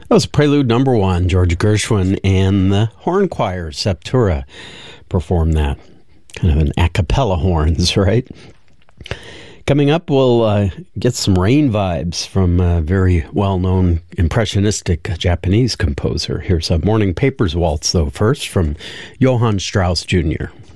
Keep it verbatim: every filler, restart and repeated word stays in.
That was Prelude Number One. George Gershwin and the horn choir, Septura, performed that. Kind of an a cappella horns, right? Coming up, we'll uh, get some rain vibes from a very well-known impressionistic Japanese composer. Here's a Morning Papers waltz, though, first from Johann Strauss Junior